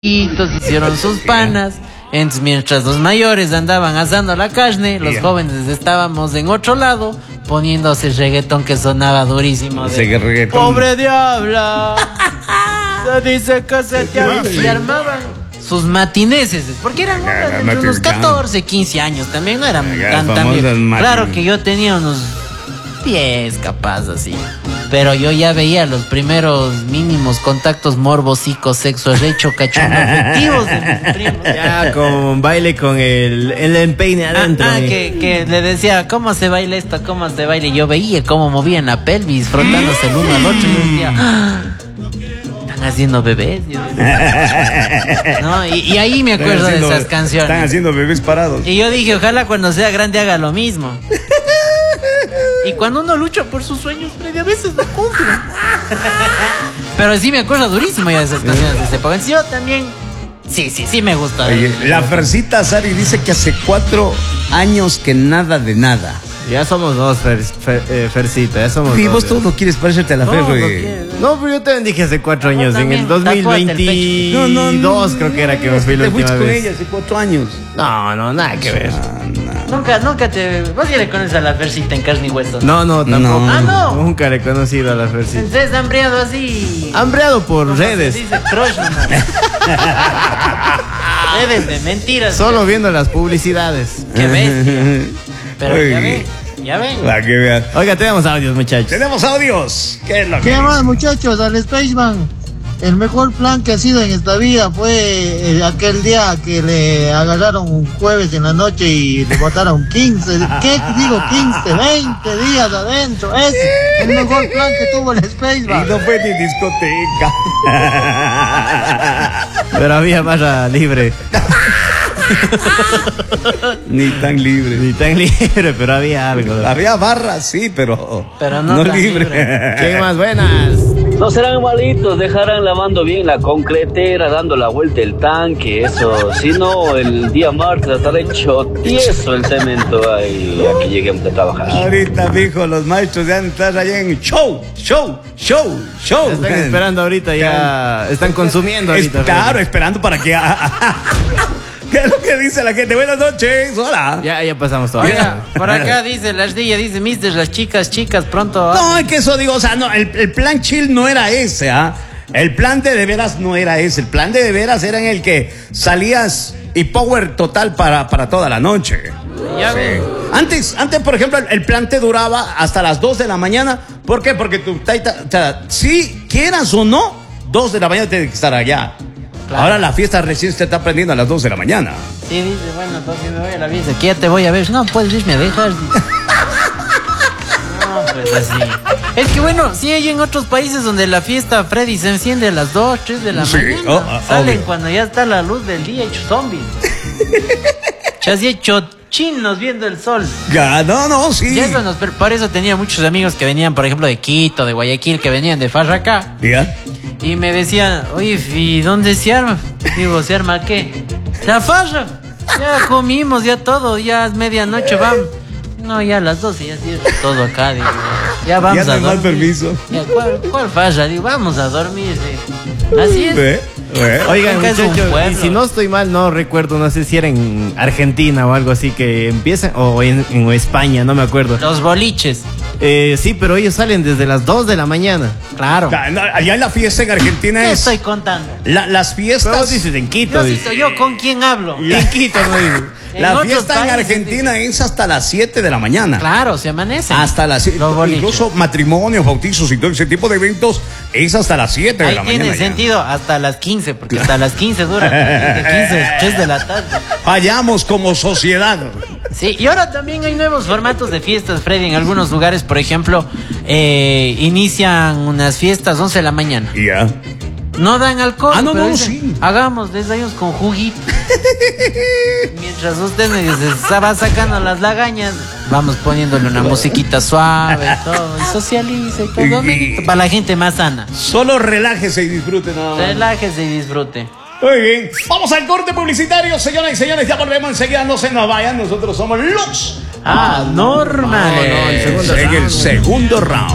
hicieron sus panas. Entonces, mientras los mayores andaban asando la carne, los jóvenes estábamos en otro lado poniéndose reggaetón que sonaba durísimo. Pobre diabla, se dice que se te y armaban sus matineses, porque eran entre unos 14, 15 años, también no eran tan viejos. Claro que yo tenía unos 10 capaz así, pero yo ya veía los primeros mínimos contactos morbo, psico-sexo, recho, cachondo, afectivos de mis primos. Ya con baile con el empeine adentro. Que le decía, ¿cómo se baila esto? ¿Cómo se baila? Y yo veía cómo movían la pelvis, frotándose el uno al otro, y yo decía, están haciendo bebés. No, y ahí me acuerdo de esas canciones. Están haciendo bebés parados. Y yo dije, ojalá cuando sea grande haga lo mismo. Y cuando uno lucha por sus sueños, a veces no cumple. Pero sí me acuerdo durísimo ya de esas canciones de ese época. Yo también, sí me gusta. Oye, la Fercita Sari dice que hace 4 años que nada de nada. Ya somos dos, Fercita, ya somos Y dos. vos todo quieres parecerte a la Fer, güey. No, pero yo también dije hace 4 años, en el también, 2022 creo que era que me fui la última con vez. ella hace 4 años. No, nada que ver. Nunca te... ¿Vos ya le conoces a la Fercita en carne y hueso? No, tampoco. No. Nunca le he conocido a la Fercita. Entonces hambreado así... Hambreado por redes. Se dice crush nomás. Redes de mentiras. Solo viendo las publicidades. Qué bestia. Pero ya ven. Para que vean. Oiga, tenemos audios, muchachos. Tenemos audios. ¿Qué es lo que ¿Qué más, muchachos? Al Spaceman. El mejor plan que ha sido en esta vida fue aquel día que le agarraron un jueves en la noche y le botaron 15, 20 días adentro. Es el mejor plan que tuvo el Spaceman. Y no fue ni discoteca. Pero había barra libre. Ni tan libre, pero había algo. Había barras, sí, pero no tan libre. ¿Qué más? Buenas. No serán malitos, dejarán lavando bien la concretera, dando la vuelta el tanque, eso. Si no, el día martes estará hecho tieso el cemento ahí a que lleguemos a trabajar. Ahorita, mijo, los maestros ya están allá en show. Están esperando ahorita, ya están consumiendo ahorita. Claro, esperando para que... ¿Qué es lo que dice la gente? Buenas noches, hola. Ya pasamos todo. Oiga, por acá dice la ardilla, dice mister, las chicas, pronto. No, es que eso digo, o sea, no, el plan chill no era ese, ¿ah? El plan de veras no era ese. El plan de veras era en el que salías y power total para toda la noche. Ya ven. Antes, por ejemplo, el plan te duraba hasta las 2 de la mañana. ¿Por qué? Porque tu taita, o sea, si quieras o no, 2 de la mañana tienes que estar allá. Claro. Ahora la fiesta recién se está prendiendo a las 2 de la mañana. Sí, dice, bueno, entonces me voy a la fiesta, que ya te voy a ver. No, puedes irme a dejar. No, pues así. Es que bueno, sí hay en otros países donde la fiesta Freddy se enciende a las 2, 3 de la mañana. Salen obvio. Cuando ya está la luz del día, hecho zombies. Ya se hecho chinos viendo el sol. Ya, no, sí. Por eso tenía muchos amigos que venían, por ejemplo, de Quito, de Guayaquil, que venían de farra acá. ¿Ya? Y me decían, oye, ¿y dónde se arma? Digo, ¿se arma qué? La farra. Ya comimos, ya todo, ya es medianoche, vamos. No, ya a las 12 ya cierro todo acá, digo. Ya vamos a dormir. Permiso. Ya, ¿cuál farra? Digo, vamos a dormir. Así es. Oigan, muchachos, y si no estoy mal, no recuerdo, no sé si era en Argentina o algo así que empiezan, o en España, no me acuerdo. Los boliches. Sí, pero ellos salen desde las 2 de la mañana. Claro. Allá en la fiesta en Argentina ¿Qué es... estoy contando? Las fiestas... Pero dices en Quito. Yo ¿con quién hablo? En Quito, no digo. La fiesta en Argentina es hasta las 7 de la mañana. Claro, se amanece. Hasta las 7. Incluso matrimonios, bautizos y todo ese tipo de eventos es hasta las 7 de la mañana. Ahí tiene sentido, hasta las 15, porque hasta las 15 dura. De 15 a 3 de la tarde. Fallamos como sociedad. Sí, y ahora también hay nuevos formatos de fiestas, Freddy. En algunos lugares, por ejemplo, inician unas fiestas 11 de la mañana. Ya. No dan alcohol. No, dicen, sí. Hagamos desayunos con juguito. Mientras usted medio se va sacando las lagañas, vamos poniéndole una musiquita suave, todo, y socialice y todo, para la gente más sana. Solo relájese y disfrute nada más. Relájese y disfrute. Muy bien. Vamos al corte publicitario, señoras y señores. Ya volvemos enseguida. No se nos vayan. Nosotros somos los Anormales. En el segundo round.